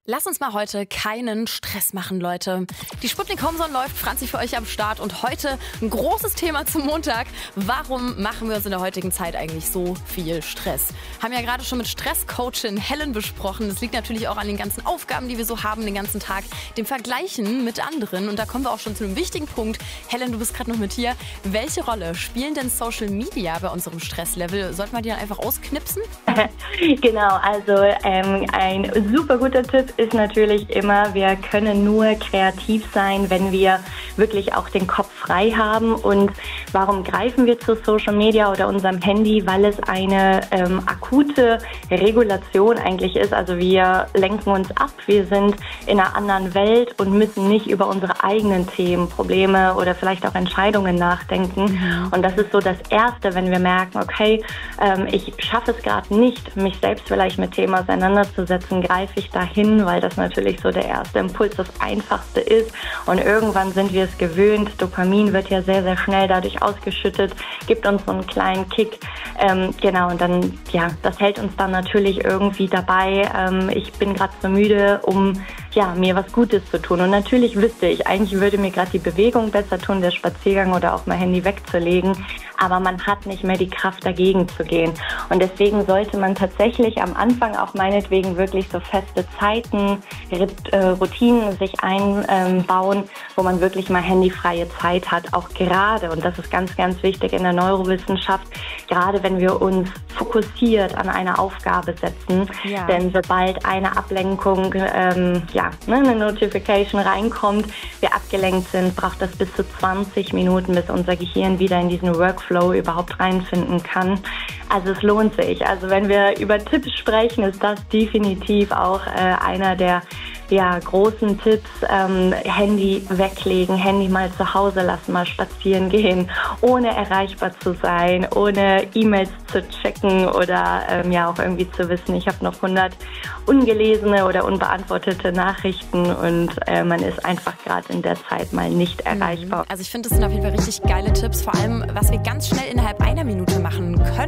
Lass uns mal heute keinen Stress machen, Leute. Die Sputnik Homezone läuft, Franzi für euch am Start und heute ein großes Thema zum Montag. Warum machen wir uns in der heutigen Zeit eigentlich so viel Stress? Haben ja gerade schon mit Stresscoachin Helen besprochen. Das liegt natürlich auch an den ganzen Aufgaben, die wir so haben den ganzen Tag, dem Vergleichen mit anderen. Und da kommen wir auch schon zu einem wichtigen Punkt. Helen, du bist gerade noch mit hier. Welche Rolle spielen denn Social Media bei unserem Stresslevel? Sollten wir die dann einfach ausknipsen? Genau, also ein super guter Tipp ist natürlich immer, wir können nur kreativ sein, wenn wir wirklich auch den Kopf frei haben. Und warum greifen wir zu Social Media oder unserem Handy? Weil es eine akute Regulation eigentlich ist. Also wir lenken uns ab, wir sind in einer anderen Welt und müssen nicht über unsere eigenen Themen, Probleme oder vielleicht auch Entscheidungen nachdenken. Und das ist so das Erste, wenn wir merken, okay, ich schaffe es gerade nicht, mich selbst vielleicht mit Themen auseinanderzusetzen, greife ich dahin, weil das natürlich so der erste Impuls, das Einfachste ist. Und irgendwann sind wir es gewöhnt. Dopamin wird ja sehr, sehr schnell dadurch ausgeschüttet, gibt uns so einen kleinen Kick. Genau, und dann, ja, das hält uns dann natürlich irgendwie dabei. Ich bin gerade so müde, um mir was Gutes zu tun. Und natürlich wüsste ich, eigentlich würde mir gerade die Bewegung besser tun, der Spaziergang oder auch mein Handy wegzulegen. Aber man hat nicht mehr die Kraft, dagegen zu gehen. Und deswegen sollte man tatsächlich am Anfang auch meinetwegen wirklich so feste Zeiten, Routinen sich einbauen, wo man wirklich mal handyfreie Zeit hat. Auch gerade, und das ist ganz, ganz wichtig in der Neurowissenschaft, gerade wenn wir uns fokussiert an eine Aufgabe setzen. Ja. Denn sobald eine Ablenkung, eine Notification reinkommt, wir abgelenkt sind, braucht das bis zu 20 Minuten, bis unser Gehirn wieder in diesen Workflow überhaupt reinfinden kann. Also es lohnt sich. Also wenn wir über Tipps sprechen, ist das definitiv auch einer der großen Tipps. Handy weglegen, Handy mal zu Hause lassen, mal spazieren gehen, ohne erreichbar zu sein, ohne E-Mails zu checken oder auch irgendwie zu wissen, ich habe noch 100 ungelesene oder unbeantwortete Nachrichten und man ist einfach gerade in der Zeit mal nicht erreichbar. Also ich finde, das sind auf jeden Fall richtig geile Tipps, vor allem, was wir ganz schnell innerhalb einer Minute machen können.